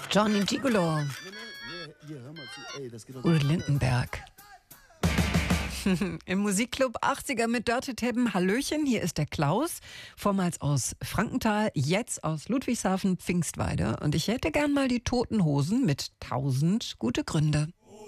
Johnny Gigolo. Udo Lindenberg. Im Musikclub 80er mit Dörte Teppen. Hallöchen, hier ist der Klaus, vormals aus Frankenthal, jetzt aus Ludwigshafen, Pfingstweide. Und ich hätte gern mal die Toten Hosen mit 1000 gute Gründe.